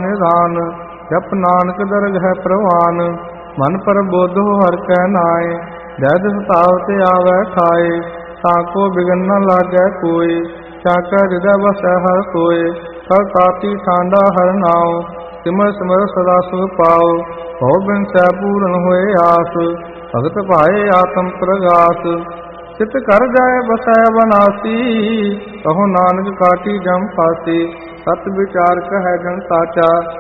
निधान। जप नानक दरगह प्रवान। मन पर बोधो हर कै नाय। जद सतावत आवै ठाए। ताको बिगन न लागै कोय। चाका हृदय बसै हर सोय। कर ताती ठांडा हर नाव। सिमर सिमर सदा सुख पाओ। भव बिन सै पूरन होए आस। भगत भाए आत्म प्रगास। चित कर जाय बसै बनासी। कहो नानक काटी जम फासी। सत विचार कहे जन साचा।